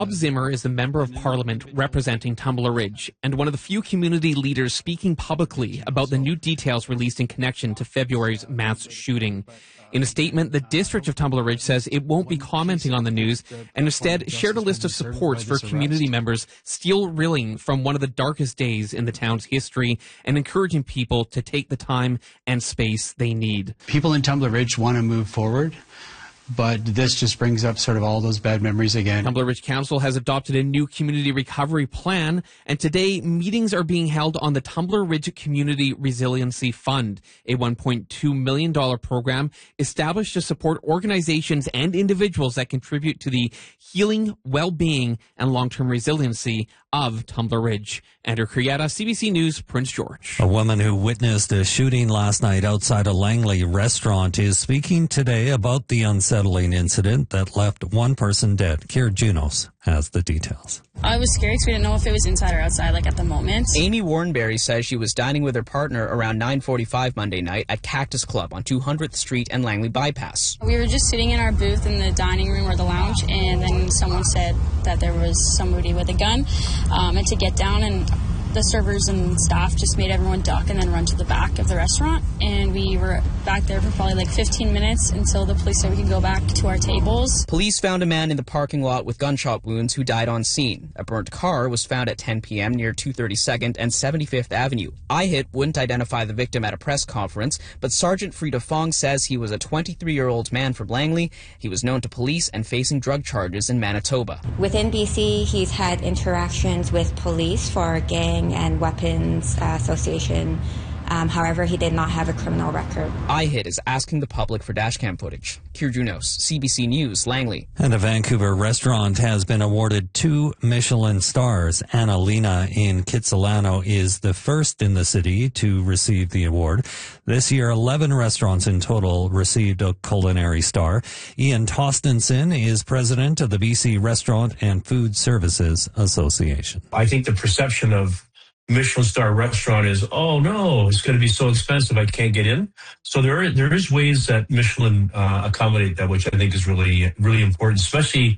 Bob Zimmer is the Member of Parliament representing Tumbler Ridge and one of the few community leaders speaking publicly about the new details released in connection to February's mass shooting. In a statement, the district of Tumbler Ridge says it won't be commenting on the news and instead shared a list of supports for community members still reeling from one of the darkest days in the town's history and encouraging people to take the time and space they need. People in Tumbler Ridge want to move forward, but this just brings up sort of all those bad memories again. Tumbler Ridge Council has adopted a new community recovery plan, and today meetings are being held on the Tumbler Ridge Community Resiliency Fund, a $1.2 million program established to support organizations and individuals that contribute to the healing, well-being, and long-term resiliency of Tumbler Ridge. Andrew Crietta, CBC News, Prince George. A woman who witnessed a shooting last night outside a Langley restaurant is speaking today about the unsettling incident that left one person dead. Kira Junos has the details. I was scared because we didn't know if it was inside or outside, at the moment. Amy Warrenberry says she was dining with her partner around 9:45 Monday night at Cactus Club on 200th Street and Langley Bypass. We were just sitting in our booth in the dining room or the lounge, and then someone said that there was somebody with a gun, and to get down, and the servers and staff just made everyone duck and then run to the back of the restaurant. And we were back there for probably 15 minutes until the police said we could go back to our tables. Police found a man in the parking lot with gunshot wounds who died on scene. A burnt car was found at 10 p.m. near 232nd and 75th Avenue. IHIT wouldn't identify the victim at a press conference, but Sergeant Frida Fong says he was a 23-year-old man from Langley. He was known to police and facing drug charges in Manitoba. Within BC, he's had interactions with police for gang and weapons association. However, he did not have a criminal record. IHIT is asking the public for dashcam footage. Kira Junos, CBC News, Langley. And a Vancouver restaurant has been awarded 2 Michelin stars. Anna Lena in Kitsilano is the first in the city to receive the award. This year, 11 restaurants in total received a culinary star. Ian Tostenson is president of the BC Restaurant and Food Services Association. I think the perception of Michelin star restaurant is, oh no, it's going to be so expensive I can't get in. So there is ways that Michelin accommodate that, which I think is really, really important, especially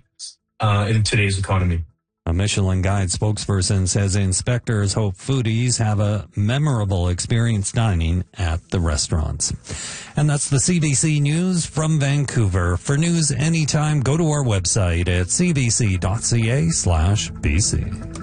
in today's economy. A Michelin Guide spokesperson says inspectors hope foodies have a memorable experience dining at the restaurants. And that's the CBC News from Vancouver. For news anytime, go to our website at cbc.ca/BC.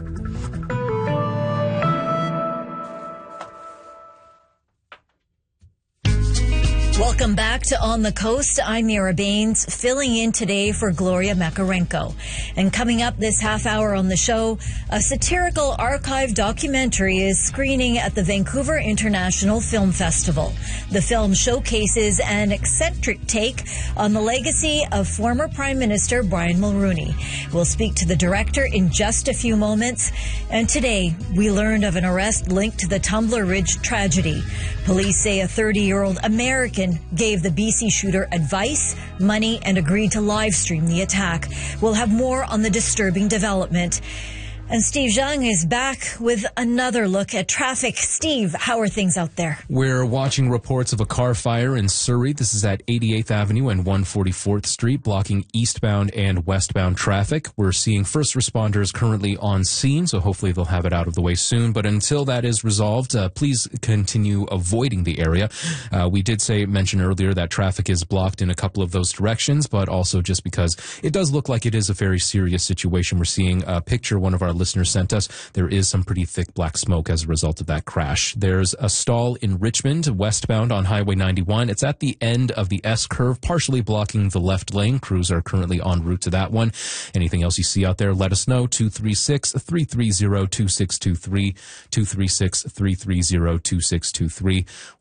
Welcome back to On the Coast. I'm Mira Baines, filling in today for Gloria Makarenko. And coming up this half hour on the show, a satirical archive documentary is screening at the Vancouver International Film Festival. The film showcases an eccentric take on the legacy of former Prime Minister Brian Mulroney. We'll speak to the director in just a few moments. And today, we learned of an arrest linked to the Tumbler Ridge tragedy. Police say a 30-year-old American gave the BC shooter advice, money, and agreed to live stream the attack. We'll have more on the disturbing development. And Steve Zhang is back with another look at traffic. Steve, how are things out there? We're watching reports of a car fire in Surrey. This is at 88th Avenue and 144th Street, blocking eastbound and westbound traffic. We're seeing first responders currently on scene, so hopefully they'll have it out of the way soon. But until that is resolved, please continue avoiding the area. We did mention earlier that traffic is blocked in a couple of those directions, but also just because it does look like it is a very serious situation. We're seeing a picture one of our listeners sent us. There is some pretty thick black smoke as a result of that crash. There's a stall in Richmond, westbound on Highway 91. It's at the end of the S-curve, partially blocking the left lane. Crews are currently en route to that one. Anything else you see out there, let us know. 236-330-2623, 236-330-2623.